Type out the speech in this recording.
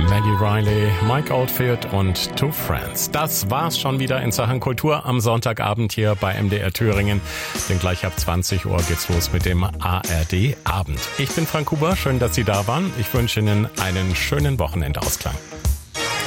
Maggie Riley, Mike Oldfield und Two Friends. Das war's schon wieder in Sachen Kultur am Sonntagabend hier bei MDR Thüringen. Denn gleich ab 20 Uhr geht's los mit dem ARD Abend. Ich bin Frank Huber, schön, dass Sie da waren. Ich wünsche Ihnen einen schönen Wochenendausklang.